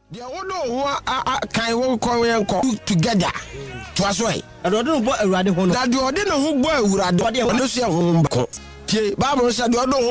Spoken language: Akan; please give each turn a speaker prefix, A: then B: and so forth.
A: They all know can won't come together to us way.
B: I don't know what a radical.
A: That you didn't know who boy would have done. They will not see a home. Bible said you don't